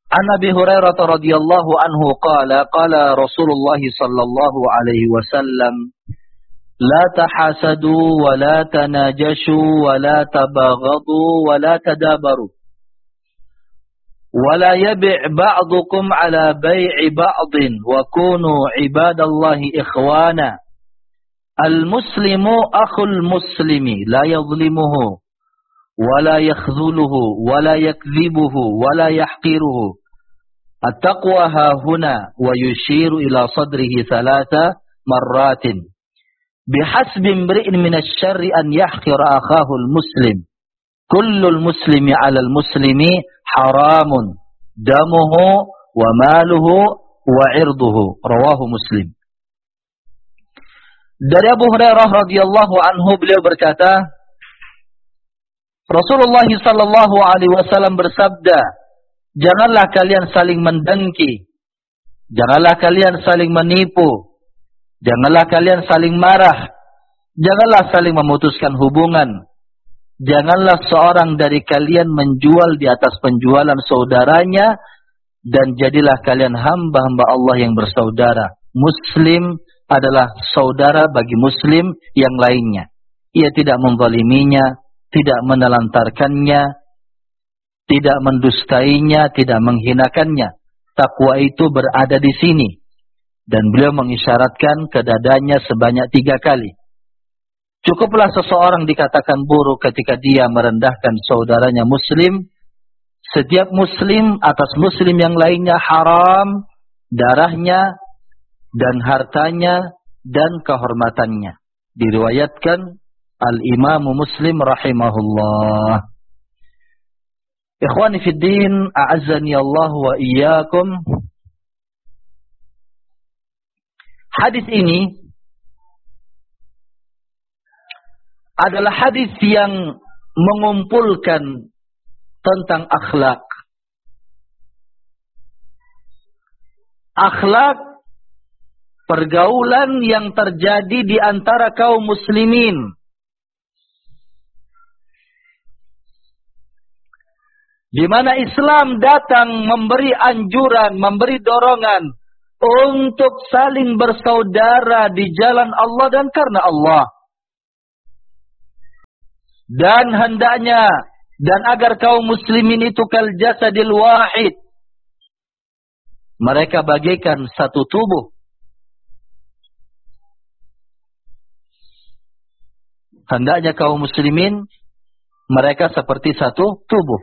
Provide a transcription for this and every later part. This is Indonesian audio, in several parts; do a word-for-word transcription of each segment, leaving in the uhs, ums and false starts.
An Abi Hurairah radhiyallahu anhu qala qala Rasulullah sallallahu alaihi wasallam la tahasadu wa la tanajashu wa la tabaghadu wa la tadabaru wa la yabi' ba'dukum ala bay'i ba'din wa kunu ibadallahi ikhwana. Al-muslimu akhul muslimi la yadhlimuhu ولا يخذله ولا يكذبه ولا يحقره. التقوى ها هنا ويشير إلى صدره ثلاث مرات. بحسب امرئ من الشر أن يحقر أخاه المسلم. كل المسلم على المسلم حرام دمه وماله وعرضه. رواه مسلم. Dari Abu Hurairah radhiyallahu anhu, beliau berkata, Rasulullah sallallahu alaihi wasallam bersabda, janganlah kalian saling mendengki, janganlah kalian saling menipu, janganlah kalian saling marah, janganlah saling memutuskan hubungan, janganlah seorang dari kalian menjual di atas penjualan saudaranya, dan jadilah kalian hamba-hamba Allah yang bersaudara. Muslim adalah saudara bagi muslim yang lainnya. Ia tidak menzaliminya, tidak menelantarkannya, tidak mendustainya, tidak menghinakannya. Takwa itu berada di sini. Dan beliau mengisyaratkan ke dadanya sebanyak tiga kali. Cukuplah seseorang dikatakan buruk ketika dia merendahkan saudaranya muslim. Setiap muslim atas muslim yang lainnya haram darahnya dan hartanya dan kehormatannya. Diriwayatkan Al-Imamu Muslim rahimahullah. Ikhwani fid din, a'azzani Allah wa iyyakum. Hadis ini adalah hadis yang mengumpulkan tentang akhlak. Akhlak pergaulan yang terjadi di antara kaum muslimin. Di mana Islam datang memberi anjuran, memberi dorongan untuk saling bersaudara di jalan Allah dan karena Allah. Dan hendaknya, dan agar kaum muslimin itu kal jasadil wahid. Mereka bagaikan satu tubuh. Hendaknya kaum muslimin, mereka seperti satu tubuh.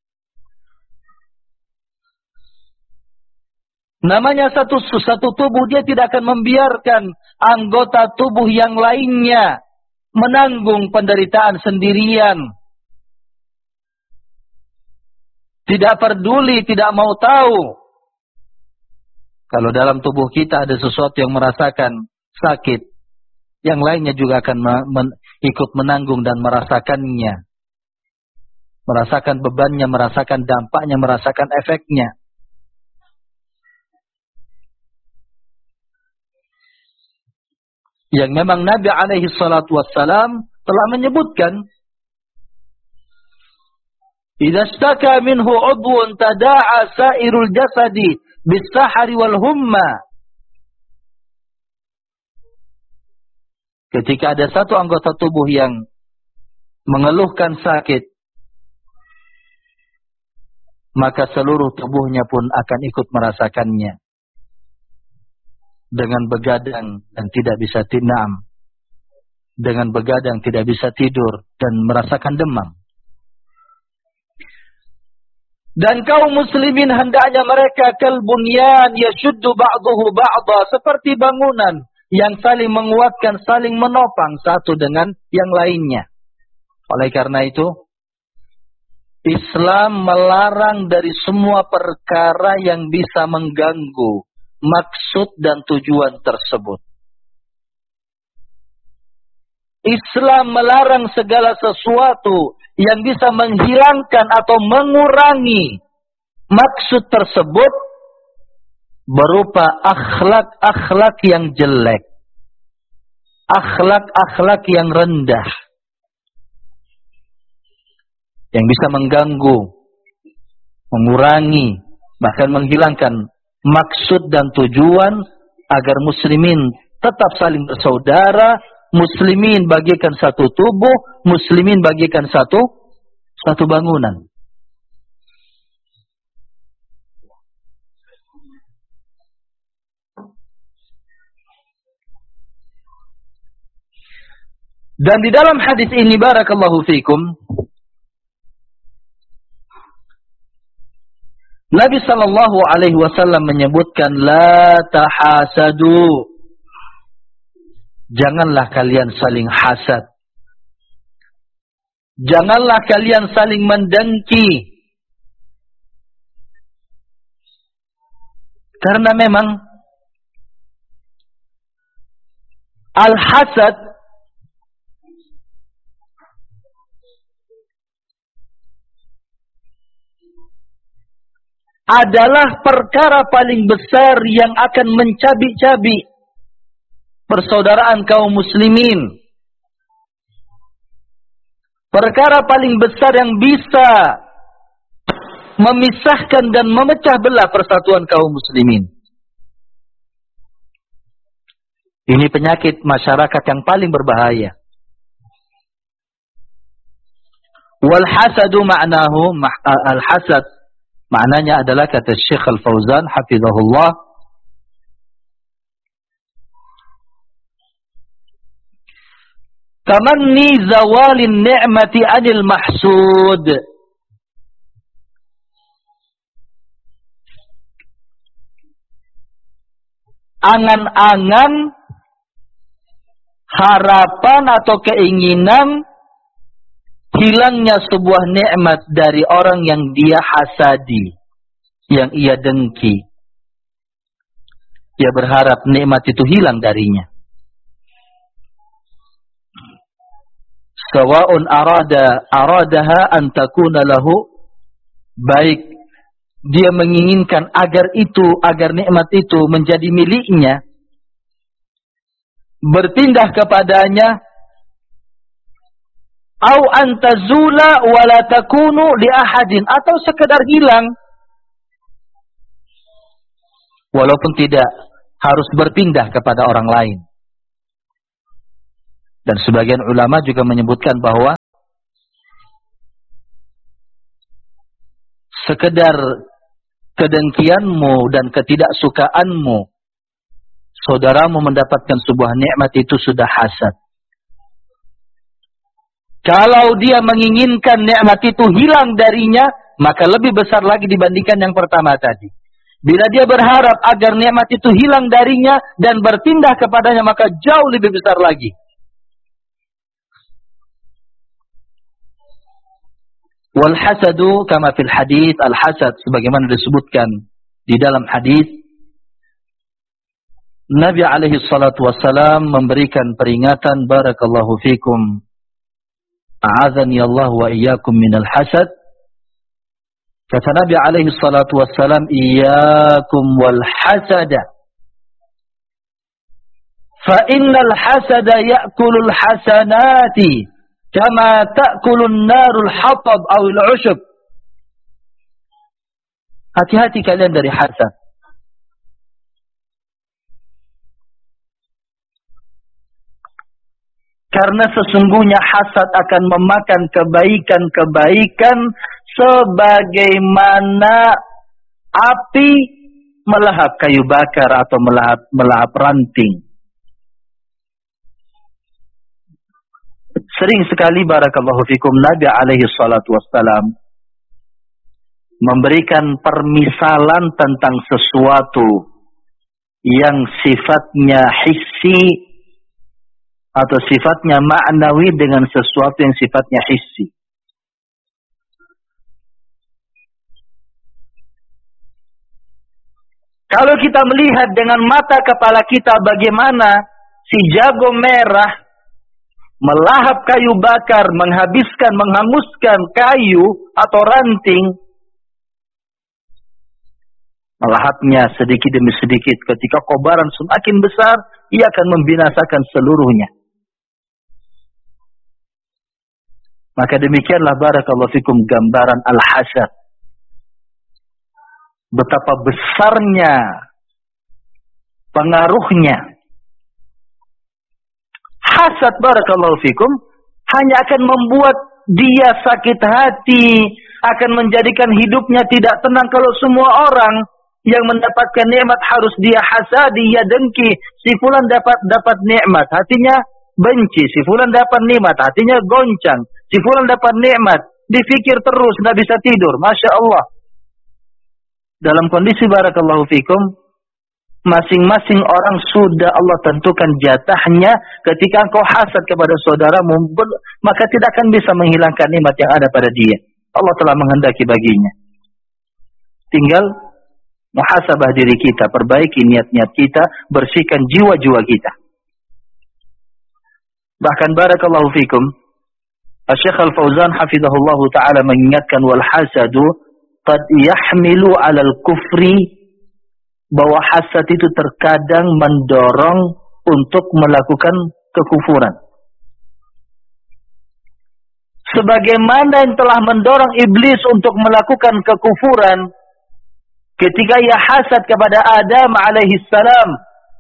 Namanya satu satu tubuh, dia tidak akan membiarkan anggota tubuh yang lainnya menanggung penderitaan sendirian. Tidak peduli, tidak mau tahu. Kalau dalam tubuh kita ada sesuatu yang merasakan sakit, yang lainnya juga akan men ikut menanggung dan merasakannya. Merasakan bebannya, merasakan dampaknya, merasakan efeknya. Yang memang Nabi alaihi salatu wassalam telah menyebutkan, idza istaka minhu 'udwun tada'a sa'irul jasadi bis-sahari wal humma. Ketika ada satu anggota tubuh yang mengeluhkan sakit, maka seluruh tubuhnya pun akan ikut merasakannya. Dengan begadang dan tidak bisa tinam, dengan begadang tidak bisa tidur dan merasakan demam. Dan kaum muslimin hendaknya mereka kal bunyan yashuddu ba'dahu ba'dha, seperti bangunan yang saling menguatkan, saling menopang satu dengan yang lainnya. Oleh karena itu, Islam melarang dari semua perkara yang bisa mengganggu maksud dan tujuan tersebut. Islam melarang segala sesuatu yang bisa menghilangkan atau mengurangi maksud tersebut berupa akhlak-akhlak yang jelek, akhlak-akhlak yang rendah, yang bisa mengganggu, mengurangi bahkan menghilangkan maksud dan tujuan agar muslimin tetap saling bersaudara, muslimin bagikan satu tubuh, muslimin bagikan satu satu bangunan. Dan di dalam hadis ini barakallahu fikum, Nabi sallallahu alaihi wasallam menyebutkan la tahasadu. Janganlah kalian saling hasad. Janganlah kalian saling mendengki. Karena memang al-hasad adalah perkara paling besar yang akan mencabik-cabik persaudaraan kaum muslimin. Perkara paling besar yang bisa memisahkan dan memecah belah persatuan kaum muslimin. Ini penyakit masyarakat yang paling berbahaya. Wal hasadu ma'nahu, al-hasad maknanya adalah, kata Syekh Al-Fauzan hafizahullah, tamanni zawalin ni'mati 'anil mahsud. Angan-angan, harapan atau keinginan hilangnya sebuah nikmat dari orang yang dia hasadi, yang ia dengki. Ia berharap nikmat itu hilang darinya. Sawa'un arada aradaha an takuna lahu, baik dia menginginkan agar itu, agar nikmat itu menjadi miliknya, berpindah kepadanya, au antazula wala takunu li ahadin, atau sekedar hilang, walaupun tidak harus berpindah kepada orang lain. Dan sebagian ulama juga menyebutkan bahwa sekedar kedengkianmu dan ketidaksukaanmu saudaramu mendapatkan sebuah nikmat itu sudah hasad. Kalau dia menginginkan nikmat itu hilang darinya, maka lebih besar lagi dibandingkan yang pertama tadi. Bila dia berharap agar nikmat itu hilang darinya dan berpindah kepadanya, maka jauh lebih besar lagi. Wal hasadu kama fil hadis, al hasad sebagaimana disebutkan di dalam hadis, Nabi alaihi salatu wassalam memberikan peringatan, barakallahu fikum, a'adzani Allah wa iyyakum minal hasad. Kata Nabi alaihi salatu wassalam, iyyakum wal hasada, fa innal hasada ya'kulul hasanati kama ta'kulun narul hatab awil ushub. Hati-hati kalian dari hasad. Karena sesungguhnya hasad akan memakan kebaikan-kebaikan sebagaimana api melahap kayu bakar atau melahap, melahap ranting. Sering sekali barakallahu fikum Nabi alaihi salatu wassalam memberikan permisalan tentang sesuatu yang sifatnya hissi atau sifatnya ma'nawi dengan sesuatu yang sifatnya hissi. Kalau kita melihat dengan mata kepala kita bagaimana si jago merah melahap kayu bakar, menghabiskan, menghanguskan kayu atau ranting, melahapnya sedikit demi sedikit. Ketika kobaran semakin besar, ia akan membinasakan seluruhnya. Maka demikianlah barakallahu fikum gambaran al-hasad. betapa besarnya pengaruhnya. Hasad, barakallahu fikum, hanya akan membuat dia sakit hati, akan menjadikan hidupnya tidak tenang. Kalau semua orang yang mendapatkan nikmat harus dia hasadi, dia dengki. Si fulan dapat dapat nikmat, hatinya benci. Si fulan dapat nikmat, hatinya goncang. Si fulan dapat nikmat, dipikir terus, tidak bisa tidur. Masya Allah. Dalam kondisi barakallahu fikum, masing-masing orang sudah Allah tentukan jatahnya. Ketika engkau hasad kepada saudaramu, maka tidak akan bisa menghilangkan nikmat yang ada pada dia. Allah telah menghendaki baginya. Tinggal muhasabah diri kita, perbaiki niat-niat kita, bersihkan jiwa-jiwa kita. Bahkan barakallahu fikum, Syekh Al-Fauzan hafizahullah ta'ala mengingatkan, wal hasadu qad yahmilu 'alal kufri, bahwa hasad itu terkadang mendorong untuk melakukan kekufuran. Sebagaimana yang telah mendorong iblis untuk melakukan kekufuran ketika ia hasad kepada Adam alaihi salam.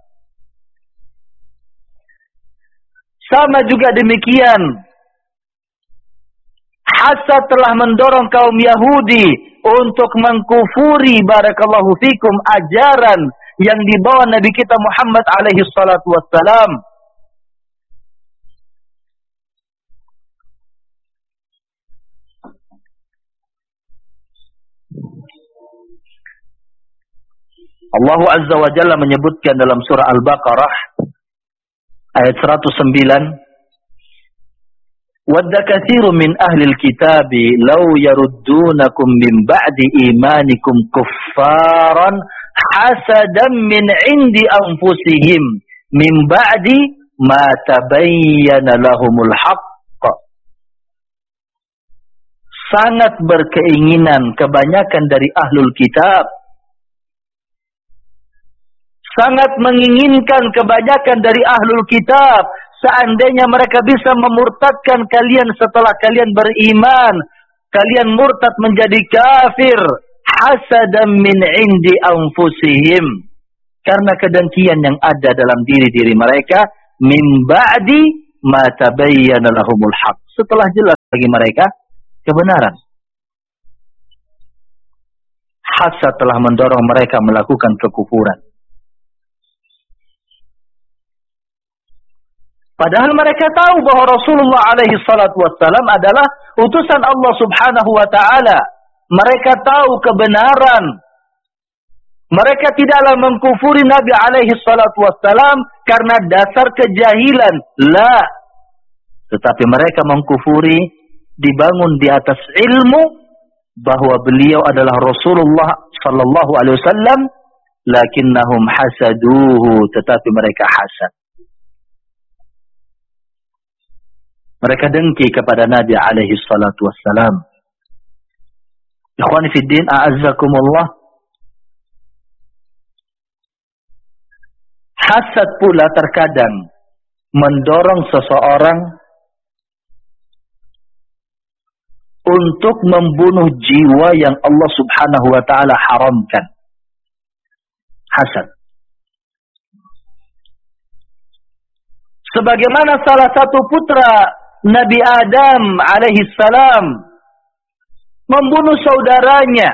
Sama juga demikian, hasad telah mendorong kaum Yahudi untuk mengkufuri barakallahu fikum ajaran yang dibawa Nabi kita Muhammad alaihi salatu wassalam. Allah Azza wa Jalla menyebutkan dalam surah Al-Baqarah ayat seratus sembilan, wadda katsirun min ahlil kitabi law yaruddunakum min ba'di imanikum kuffaran hasadan min 'indi anfusihim min ba'di ma tabayyana lahumul haqq. Sangat berkeinginan kebanyakan dari ahlul kitab, sangat menginginkan kebanyakan dari ahlul kitab, seandainya mereka bisa memurtadkan kalian setelah kalian beriman, kalian murtad menjadi kafir, hasadan min 'indi anfusihim, karena kedengkian yang ada dalam diri-diri mereka, min ba'di ma tabayyana lahumul haq, setelah jelas bagi mereka kebenaran. Hasad telah mendorong mereka melakukan kekufuran. Padahal mereka tahu bahwa Rasulullah alaihi salatu wassalam adalah utusan Allah subhanahu wa ta'ala. Mereka tahu kebenaran. Mereka tidaklah mengkufuri Nabi alaihi salatu wassalam karena dasar kejahilan. La. Tetapi mereka mengkufuri dibangun di atas ilmu bahwa beliau adalah Rasulullah sallallahu alaihi wasallam, lakinnahum hasaduhu, tetapi mereka hasad. Mereka dengki kepada Nabi alaihi salatu wassalam. Ikhwani fiddin, a'azzakumullah. Hasad pula terkadang mendorong seseorang untuk membunuh jiwa yang Allah subhanahu wa ta'ala haramkan. Hasad. Sebagaimana salah satu putra Nabi Adam alaihi salam membunuh saudaranya.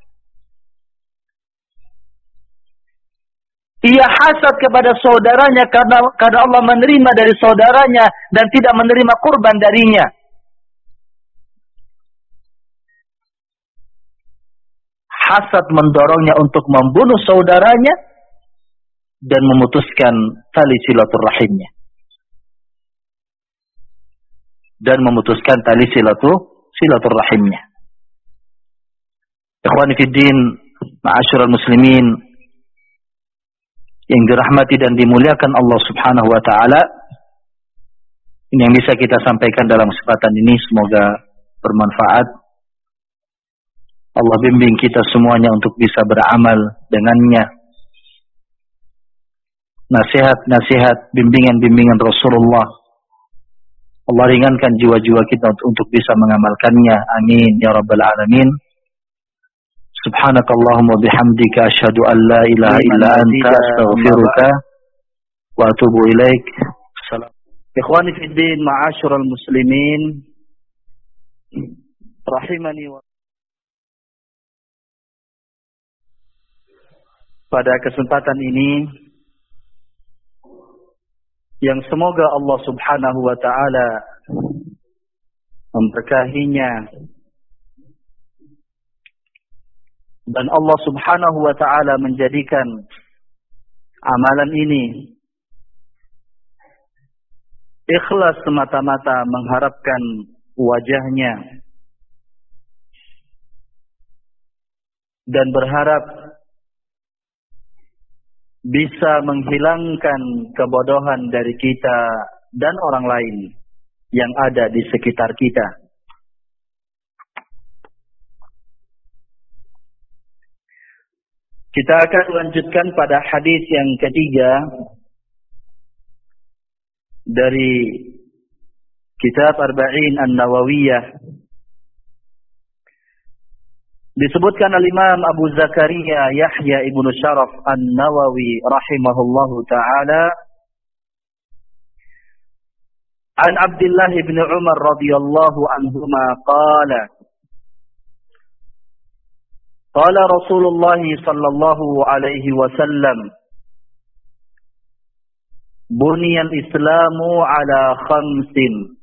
Ia hasad kepada saudaranya karena, karena Allah menerima dari saudaranya dan tidak menerima kurban darinya. Hasad mendorongnya untuk membunuh saudaranya dan memutuskan tali silaturahimnya. Dan memutuskan tali silatu, silaturahimnya. Ikhwani fiddin, ma'asyiral muslimin yang dirahmati dan dimuliakan Allah subhanahu wa ta'ala, ini yang bisa kita sampaikan dalam kesempatan ini, semoga bermanfaat. Allah bimbing kita semuanya untuk bisa beramal dengannya. Nasihat-nasihat, bimbingan-bimbingan Rasulullah, Allah ringankan jiwa-jiwa kita untuk bisa mengamalkannya. Amin ya rabbal alamin. Subhan Subhanakallahumma bihamdika asyhadu an la ilaha illa anta astaghfiruka wa atubu ilaik. Ikhwani fid din, ma'asyiral muslimin, rahimani wa pada kesempatan ini yang semoga Allah Subhanahu wa taala memberkahinya dan Allah Subhanahu wa taala menjadikan amalan ini ikhlas semata-mata mengharapkan wajahnya dan berharap bisa menghilangkan kebodohan dari kita dan orang lain yang ada di sekitar kita. Kita akan lanjutkan pada hadis yang ketiga dari kitab Arba'in An-Nawawiyah. Disebutkan al-Imam Abu Zakaria Yahya ibnu Syaraf An-Nawawi rahimahullahu ta'ala an Abdullah ibn Umar radhiyallahu anhuma qala qala Rasulullah sallallahu alaihi wasallam buniyal islamu ala khamsin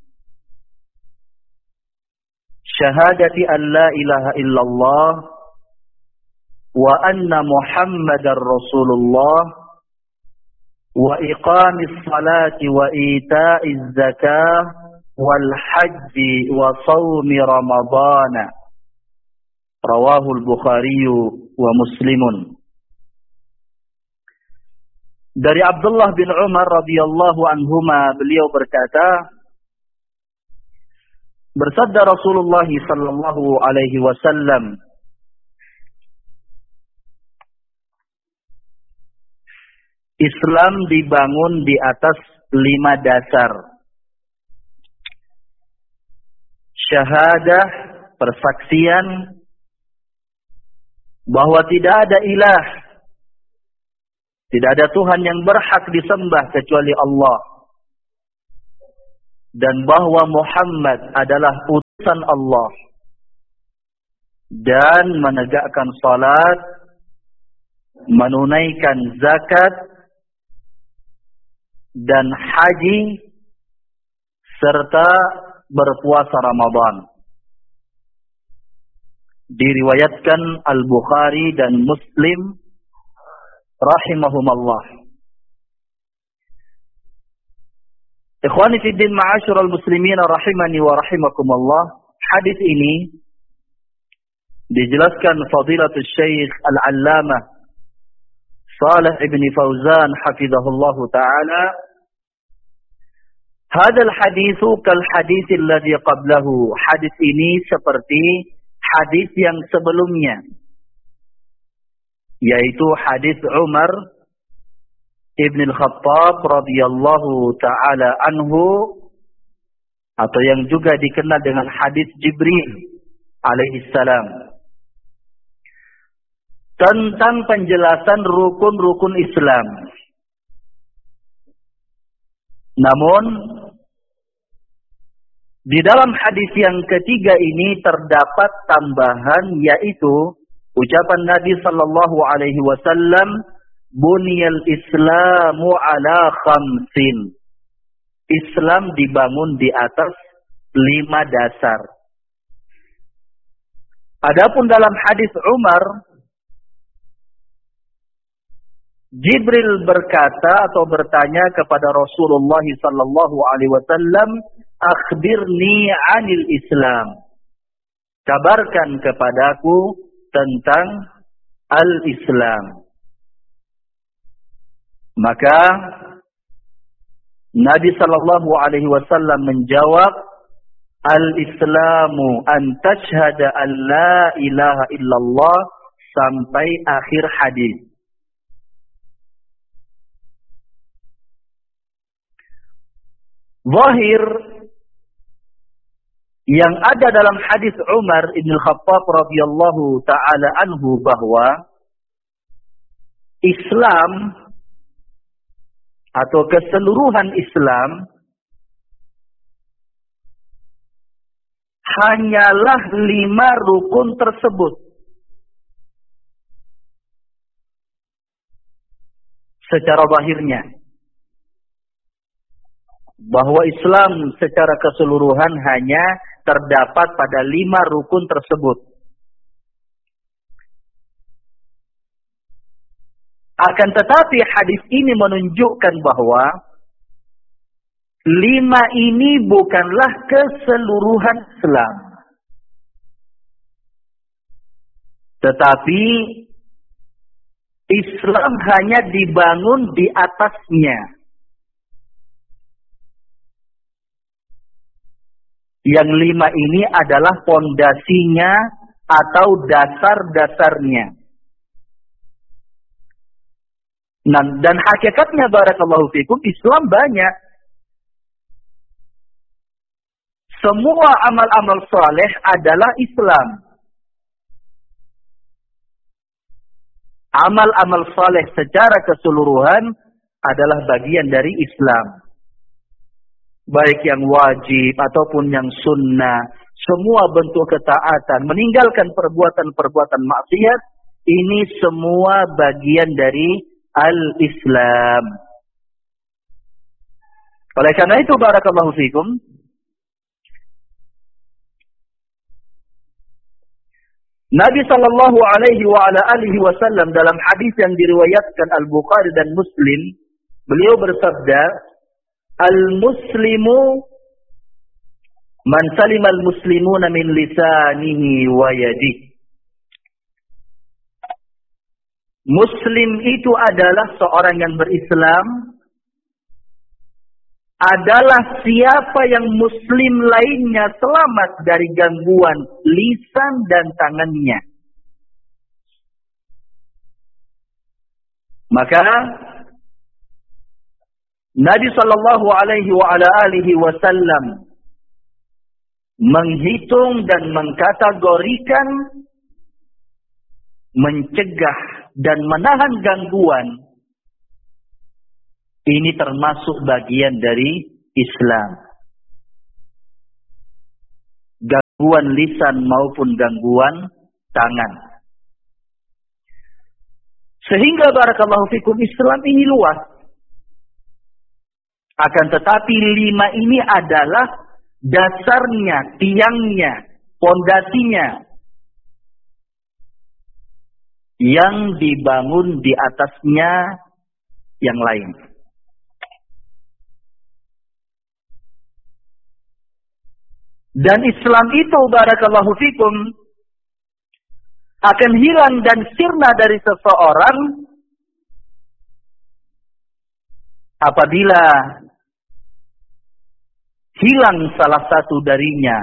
syahadati an la ilaha illallah wa anna muhammadar rasulullah wa iqamis salati wa ita'iz zakah wal hajji wa sawmi ramadana rawahul Bukhari wa Muslimun. Dari Abdullah bin Umar radhiyallahu anhuma, beliau berkata, bersabda Rasulullah sallallahu alaihi wasallam, Islam dibangun di atas lima dasar. Syahadah, persaksian bahwa tidak ada ilah, tidak ada Tuhan yang berhak disembah kecuali Allah, dan bahwa Muhammad adalah utusan Allah, dan menegakkan salat, menunaikan zakat dan haji, serta berpuasa Ramadan. Diriwayatkan Al-Bukhari dan Muslim rahimahumallah. Ikhwani fi din, ma'asyiral muslimin rahimani wa rahimakumullah. Hadis ini dijelaskan Fadilatul Syekh Al-Allamah Shalih ibn Fauzan hafizahullah taala. Hadal haditsu kal hadits alladhi qablahu. Hadis ini seperti hadis yang sebelumnya, yaitu hadis Umar Ibn al-Khattab radhiyallahu ta'ala anhu, atau yang juga dikenal dengan hadis Jibril alaihissalam, tentang penjelasan rukun-rukun Islam. Namun di dalam hadis yang ketiga ini terdapat tambahan, yaitu ucapan Nabi sallallahu alaihi wasallam, buniyal islamu ala khamsin. Islam dibangun di atas lima dasar. Adapun dalam hadis Umar, Jibril berkata atau bertanya kepada Rasulullah sallallahu alaihi wasallam, akhbirni 'anil Islam. Kabarkan kepadaku tentang al-Islam. Maka Nabi sallallahu alaihi wasallam menjawab, al-Islamu an tashhada an la ilaha illallah, sampai akhir hadis. Zahir Yang ada dalam hadis Umar ibn Khattab radhiyallahu taala anhu bahwa Islam atau keseluruhan Islam hanyalah lima rukun tersebut. Secara zahirnya. Bahwa Islam secara keseluruhan hanya terdapat pada lima rukun tersebut. Akan tetapi hadis ini menunjukkan bahwa lima ini bukanlah keseluruhan Islam. Tetapi Islam hanya dibangun di atasnya. Yang lima ini adalah pondasinya atau dasar-dasarnya. Nah, dan hakikatnya barakallahu fikum, Islam banyak. Semua amal-amal saleh adalah Islam. Amal-amal saleh secara keseluruhan adalah bagian dari Islam. Baik yang wajib ataupun yang sunnah, semua bentuk ketaatan, meninggalkan perbuatan-perbuatan maksiat, ini semua bagian dari al-Islam. Oleh karena itu, barakallahu fikum, Nabi sallallahu alaihi wa ala alihi wasallam dalam hadis yang diriwayatkan Al-Bukhari dan Muslim, beliau bersabda, Al-Muslimu man salima al-muslimuna min lisanihi wa yadihi. Muslim itu adalah seorang yang berislam, adalah siapa yang muslim lainnya selamat dari gangguan lisan dan tangannya. Maka Nabi sallallahu alaihi wa ala alihi wasallam menghitung dan mengkategorikan, mencegah dan menahan gangguan. Ini termasuk bagian dari Islam. Gangguan lisan maupun gangguan tangan. Sehingga barakallahu fikum, Islam ini luas. Akan tetapi lima ini adalah dasarnya, tiangnya, pondasinya yang dibangun di atasnya yang lain. Dan Islam itu barakallahu fikum akan hilang dan sirna dari seseorang apabila hilang salah satu darinya.